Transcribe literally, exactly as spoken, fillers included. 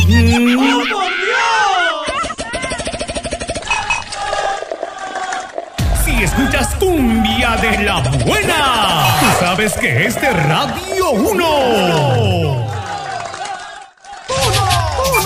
¡Oh, por Dios! Si escuchas cumbia de la buena, tú sabes que este Radio uno.